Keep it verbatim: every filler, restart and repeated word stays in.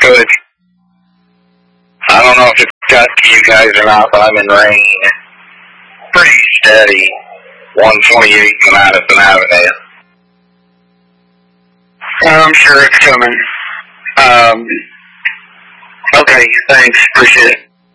good. I don't know if it's got to you guys or not, but I'm in rain. Pretty steady. one twenty-eight to Madison Avenue. I'm sure it's coming. Um, okay, thanks. Appreciate it.